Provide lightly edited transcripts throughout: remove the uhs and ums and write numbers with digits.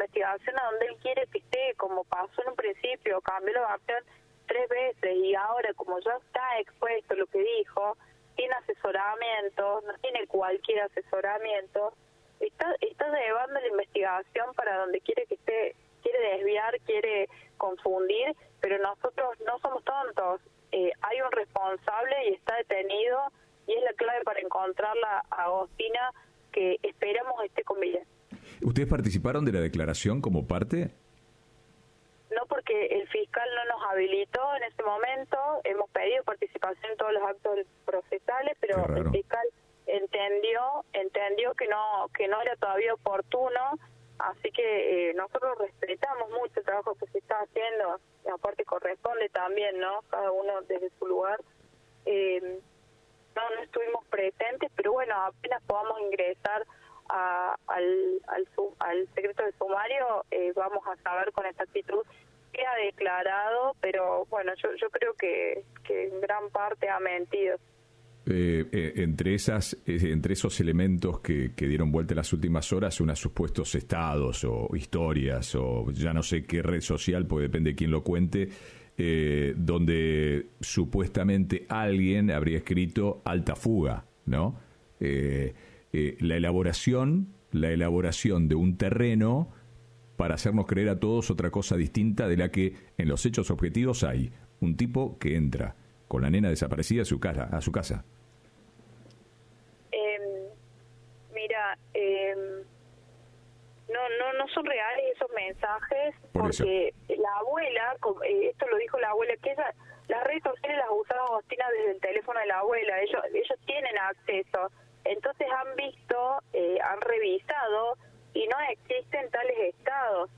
investigación a donde él quiere que esté, como pasó en un principio, cambió la versión 3 veces y ahora como ya está expuesto lo que dijo, tiene asesoramiento, no tiene cualquier asesoramiento, está llevando la investigación para donde quiere que esté, quiere desviar, quiere confundir, pero nosotros no somos tontos, hay un responsable y está detenido y es la clave para encontrarla a Agostina, que esperamos esté con vida. ¿Ustedes participaron de la declaración como parte? No, porque el fiscal no nos habilitó en ese momento, hemos pedido participación en todos los actos procesales, pero el fiscal entendió que no era todavía oportuno, así que nosotros respetamos mucho el trabajo que se está haciendo, y aparte corresponde también, ¿no? Cada uno desde su lugar. No estuvimos presentes, pero bueno, apenas podamos ingresar al secreto de sumario, vamos a saber con exactitud qué ha declarado, pero bueno, yo creo que en gran parte ha mentido. Entre esos elementos que dieron vuelta en las últimas horas, unos supuestos estados o historias, o ya no sé qué red social, porque depende de quién lo cuente, donde supuestamente alguien habría escrito alta fuga, ¿no? La elaboración de un terreno para hacernos creer a todos otra cosa distinta de la que en los hechos objetivos hay un tipo que entra con la nena desaparecida a su casa. Mira, no son reales esos mensajes, porque la abuela, esto lo dijo la abuela, que las redes sociales las usaba Agostina desde el teléfono de la abuela, ellos tienen acceso, entonces han visto, han revisado y no existen tales estados.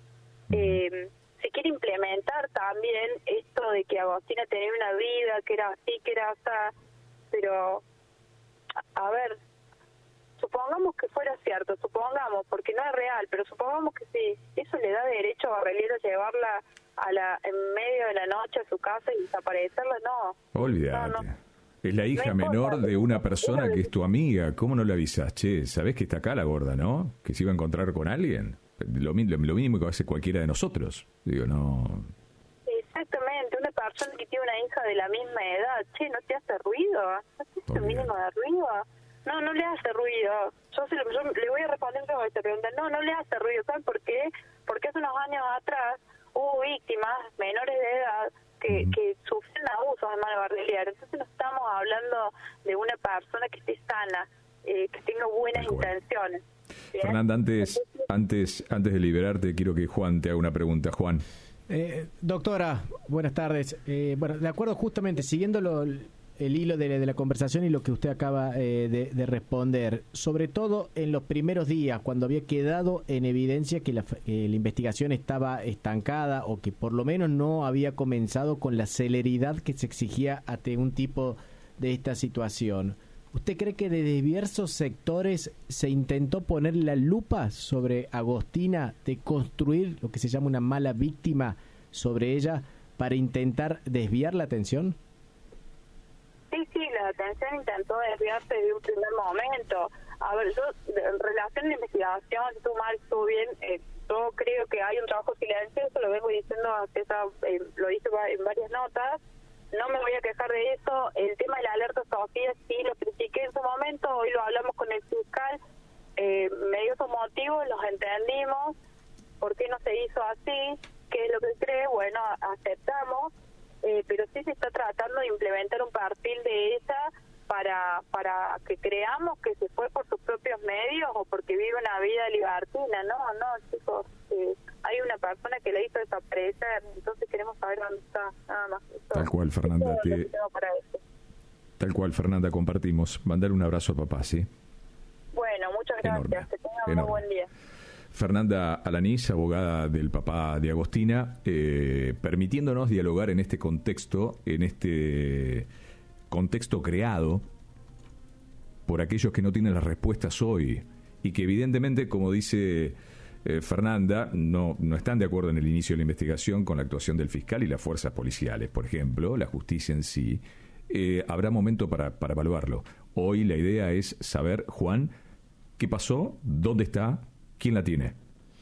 Se quiere implementar también esto de que Agostina tenía una vida, que era así, que era así, pero a ver, supongamos que fuera cierto, porque no es real, pero supongamos que sí, eso le da derecho a Barreliero a llevarla en medio de la noche a su casa y desaparecerla, no. Olvídate. No. Es la hija menor de una persona que es tu amiga. ¿Cómo no le avisas? Che, ¿sabés que está acá la gorda, no? Que se iba a encontrar con alguien. Lo mínimo que hace cualquiera de nosotros. Digo, no. Exactamente, una persona que tiene una hija de la misma edad. Che, ¿no te hace ruido? ¿No te hace mínimo de ruido? No le hace ruido. Yo le voy a responder a esta pregunta. No le hace ruido. ¿Saben por qué? Porque hace unos años atrás hubo víctimas menores de edad que sufren abusos de mano Bardelier. Entonces no estamos hablando de una persona que esté sana, que tenga buenas intenciones. ¿Bien? Fernanda, antes de liberarte, quiero que Juan te haga una pregunta. Juan. Doctora, buenas tardes. Bueno, de acuerdo, justamente, siguiendo el hilo de la conversación y lo que usted acaba de responder, sobre todo en los primeros días, cuando había quedado en evidencia que la investigación estaba estancada o que por lo menos no había comenzado con la celeridad que se exigía ante un tipo de esta situación, ¿usted cree que de diversos sectores se intentó poner la lupa sobre Agostina, de construir lo que se llama una mala víctima sobre ella para intentar desviar la atención? Sí, la atención intentó desviarse de un primer momento. A ver, yo, en relación a la investigación, tú mal, tú bien, yo creo que hay un trabajo silencioso, lo vengo diciendo, lo hice en varias notas, no me voy a quejar de eso. El tema de la alerta Sofía, sí, lo critiqué en su momento, hoy lo hablamos con el fiscal, me dio sus motivos, los entendimos, por qué no se hizo así, qué es lo que cree, bueno, aceptamos. Pero sí se está tratando de implementar un perfil de ella para que creamos que se fue por sus propios medios o porque vive una vida libertina. No, chicos, hay una persona que la hizo desaparecer, entonces queremos saber dónde está, nada más. Tal cual, Fernanda. Tal cual, Fernanda, compartimos. Mandar un abrazo a papá, ¿sí? Bueno, muchas gracias. Que tengan un buen día. Fernanda Alanís, abogada del papá de Agostina, permitiéndonos dialogar en este contexto creado por aquellos que no tienen las respuestas hoy y que evidentemente, como dice Fernanda, no están de acuerdo en el inicio de la investigación con la actuación del fiscal y las fuerzas policiales, por ejemplo, la justicia en sí. Habrá momento para evaluarlo. Hoy la idea es saber, Juan, qué pasó, dónde está, ¿quién la tiene?